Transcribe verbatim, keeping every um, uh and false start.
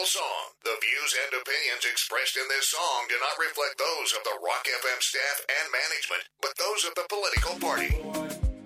political song. The views and opinions expressed in this song do not reflect those of the Rock F M staff and management, but those of the political party.